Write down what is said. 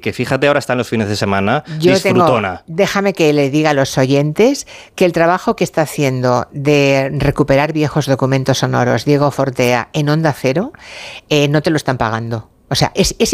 que fíjate, ahora está en los fines de semana, disfrutona. Déjame que le diga a los oyentes que el trabajo que está haciendo de recuperar viejos documentos sonoros Diego Fortea en Onda Cero, no te lo están pagando. O sea, es